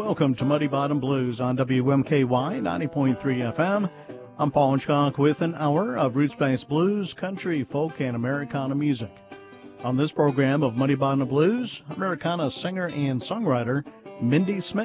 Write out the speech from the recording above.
Welcome to Muddy Bottom Blues on WMKY 90.3 FM. I'm Paul Chalk with an hour of roots-based blues, country, folk, and Americana music. On this program of Muddy Bottom Blues, Americana singer and songwriter Mindy Smith.